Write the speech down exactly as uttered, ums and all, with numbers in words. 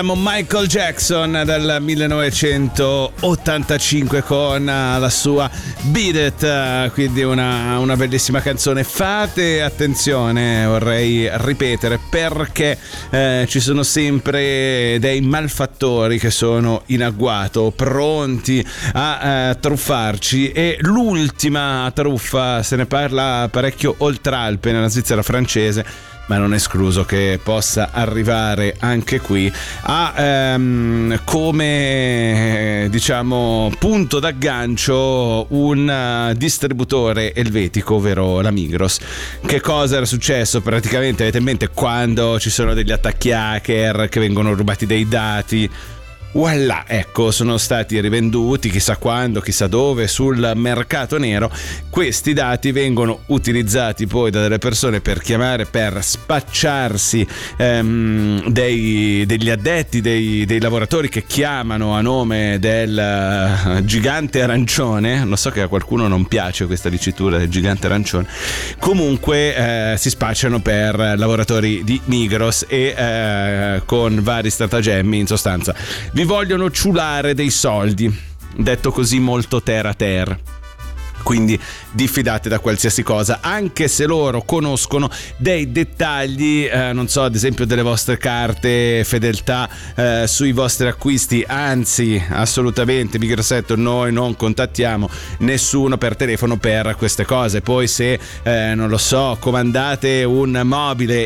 Michael Jackson del millenovecentottantacinque con la sua Beat It, quindi una, una bellissima canzone. Fate attenzione, vorrei ripetere, perché eh, ci sono sempre dei malfattori che sono in agguato, pronti a eh, truffarci, e l'ultima truffa, se ne parla parecchio oltralpe nella Svizzera francese, ma non è escluso che possa arrivare anche qui a ehm, come diciamo punto d'aggancio un uh, distributore elvetico, ovvero la Migros. Che cosa era successo? Praticamente avete in mente quando ci sono degli attacchi hacker che vengono rubati dei dati? Voilà, ecco, sono stati rivenduti chissà quando, chissà dove, sul mercato nero. Questi dati vengono utilizzati poi da delle persone per chiamare, per spacciarsi ehm, dei, degli addetti, dei, dei lavoratori che chiamano a nome del uh, gigante arancione. Lo so che a qualcuno non piace questa dicitura del gigante arancione. Comunque eh, si spacciano per lavoratori di Migros e eh, con vari stratagemmi, in sostanza vi vogliono ciulare dei soldi, detto così molto terra a terra. Quindi diffidate da qualsiasi cosa, anche se loro conoscono dei dettagli, eh, non so, ad esempio delle vostre carte fedeltà eh, sui vostri acquisti. Anzi, assolutamente, Microset, noi non contattiamo nessuno per telefono per queste cose. Poi se eh, non lo so, comandate un mobile